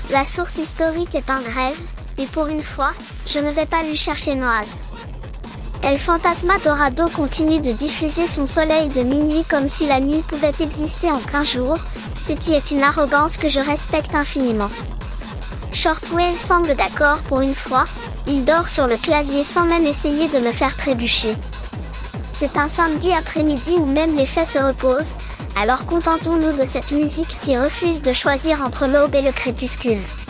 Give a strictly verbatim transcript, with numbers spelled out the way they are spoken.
La source historique est en grève, et pour une fois, je ne vais pas lui chercher noise. El Fantasmatorado continue de diffuser son soleil de minuit comme si la nuit pouvait exister en plein jour, ce qui est une arrogance que je respecte infiniment. Shortwave semble d'accord pour une fois, il dort sur le clavier sans même essayer de me faire trébucher. C'est un samedi après-midi où même les faits se reposent, alors contentons-nous de cette musique qui refuse de choisir entre l'aube et le crépuscule.